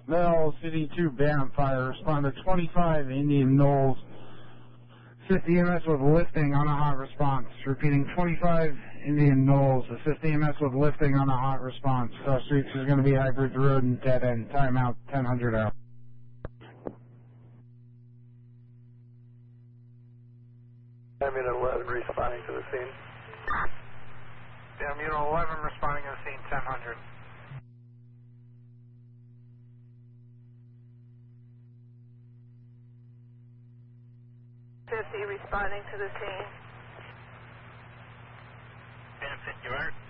Bell, City 2, Bantam Fire. Respond to 25 Indian Knolls. 50 EMS with lifting on a hot response. Repeating 25 Indian Knolls. Assist EMS with lifting on a hot response. Cross streets is going to be Hybrids Road and dead end. Timeout 1000 out. Unit 11 responding to the scene. Unit 11 responding to the scene 1000. Responding to the scene. Benefit, you are?